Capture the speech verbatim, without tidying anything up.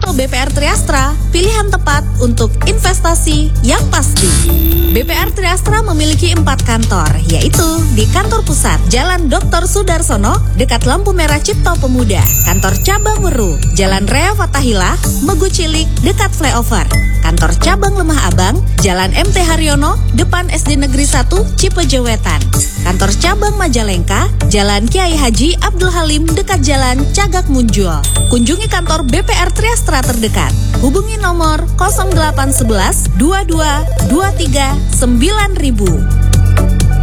atau B P R Triastra, pilihan tepat untuk investasi yang pasti. B P R Triastra memiliki empat kantor, yaitu di kantor pusat Jalan Doktor Sudarsono, dekat lampu merah Cipto Pemuda, kantor cabang Weru, Jalan Rea Fatahillah, Megu Cilik, dekat flyover, kantor cabang Lemah Abang, Jalan M T Haryono, depan S D Negeri satu Cipejewetan, kantor cabang Majalengka, Jalan Kiai Haji Abdul Halim, dekat Jalan Cagak Munjul. Kunjungi kantor B P R Triastra terdekat. Hubungi nomor nol delapan satu satu dua dua dua tiga sembilan ribu.